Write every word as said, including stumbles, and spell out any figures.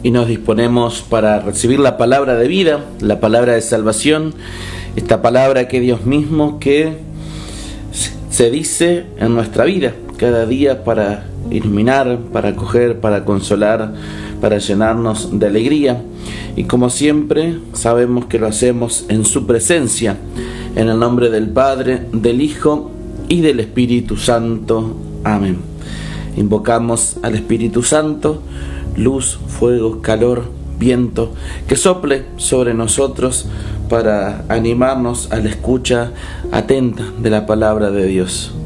y nos disponemos para recibir la palabra de vida, la palabra de salvación, esta palabra que Dios mismo que se dice en nuestra vida cada día para iluminar, para acoger, para consolar, para llenarnos de alegría. Y como siempre sabemos que lo hacemos en su presencia, en el nombre del Padre, del Hijo y del Espíritu Santo. Amén. Invocamos al Espíritu Santo, luz, fuego, calor, viento, que sople sobre nosotros para animarnos a la escucha atenta de la palabra de Dios.